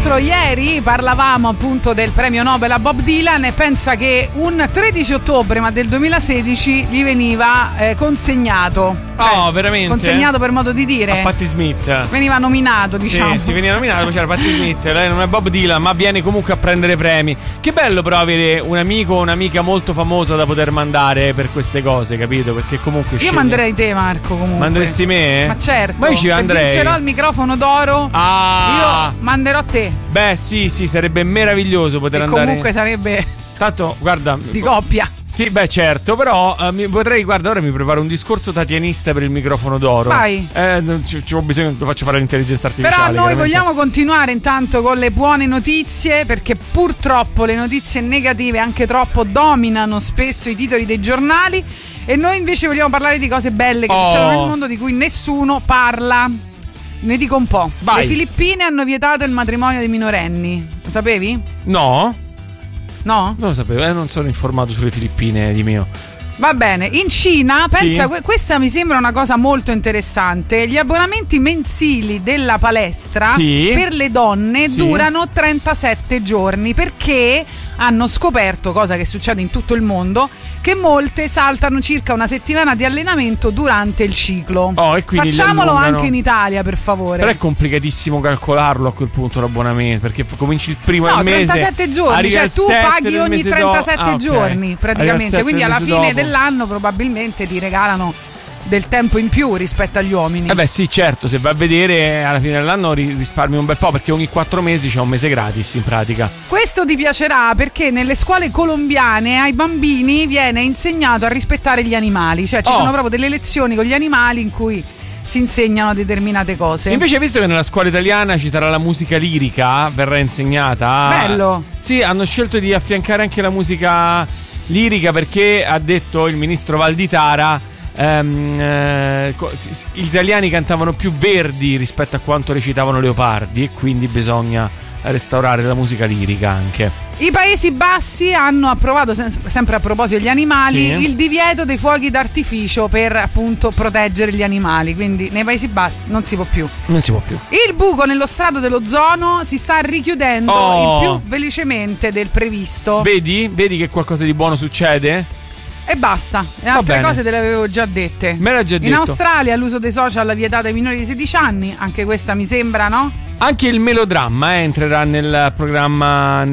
l'altro ieri parlavamo appunto del premio Nobel a Bob Dylan e pensa che un 13 ottobre ma del 2016 gli veniva consegnato. Oh, veramente? Consegnato per modo di dire. A Patti Smith. Veniva nominato, diciamo. Sì, veniva nominato, poi c'era Patti Smith. Lei non è Bob Dylan, ma viene comunque a prendere premi. Che bello però avere un amico o un'amica molto famosa da poter mandare per queste cose, capito? Perché comunque io manderei te, Marco, comunque. Manderesti me? Ma certo. Ma io ci andrei. Se vincerò il microfono d'oro, io manderò te. Beh, sì, sarebbe meraviglioso poter andare. Comunque sarebbe tanto, guarda, di coppia. Sì, beh, certo, però guarda, ora mi preparo un discorso tatianista per il microfono d'oro. Vai. C'ho bisogno, lo faccio fare l'intelligenza artificiale. Però noi vogliamo continuare intanto con le buone notizie, perché purtroppo le notizie negative, anche troppo, dominano spesso i titoli dei giornali, e noi invece vogliamo parlare di cose belle che succedono nel mondo di cui nessuno parla. Ne dico un po'. Vai. Le Filippine hanno vietato il matrimonio dei minorenni. Lo sapevi? No? No? Non lo sapevo, non sono informato sulle Filippine di mio. Va bene, in Cina, pensa, sì. Questa mi sembra una cosa molto interessante. Gli abbonamenti mensili della palestra per le donne durano 37 giorni perché hanno scoperto, cosa che succede in tutto il mondo, che molte saltano circa una settimana di allenamento durante il ciclo. E quindi facciamolo anche in Italia, per favore. Però è complicatissimo calcolarlo a quel punto l'abbonamento, perché cominci il primo del mese. 37 giorni, cioè tu paghi ogni 37 giorni praticamente, quindi alla fine dell'anno probabilmente ti regalano del tempo in più rispetto agli uomini. Beh sì, certo, se vai a vedere alla fine dell'anno risparmi un bel po', perché ogni 4 mesi c'è un mese gratis in pratica. Questo ti piacerà perché nelle scuole colombiane ai bambini viene insegnato a rispettare gli animali, cioè ci sono proprio delle lezioni con gli animali in cui si insegnano determinate cose. Invece, visto che nella scuola italiana ci sarà la musica lirica, verrà insegnata. Bello. Sì, hanno scelto di affiancare anche la musica lirica perché ha detto il ministro Valditara gli italiani cantavano più Verdi rispetto a quanto recitavano Leopardi, e quindi bisogna restaurare la musica lirica anche. I Paesi Bassi hanno approvato, sempre a proposito degli animali, il divieto dei fuochi d'artificio per appunto proteggere gli animali, quindi nei Paesi Bassi non si può più. Il buco nello strato dell'ozono si sta richiudendo il più velocemente del previsto. Vedi che qualcosa di buono succede? E basta, le altre cose te le avevo già dette. Me l'ha già detto. In Australia l'uso dei social vietato ai minori di 16 anni, anche questa mi sembra, no? Anche il melodramma entrerà nel programma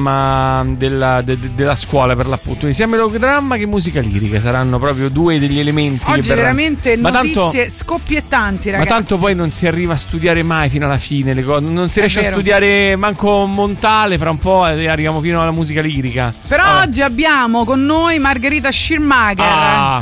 della scuola, per l'appunto. Sia melodramma che musica lirica saranno proprio due degli elementi oggi che veramente notizie scoppietanti, ragazzi. Ma tanto poi non si arriva a studiare mai fino alla fine le cose. Non si riesce a studiare manco Montale, fra un po' arriviamo fino alla musica lirica. Però oggi abbiamo con noi Margherita Schirmacher.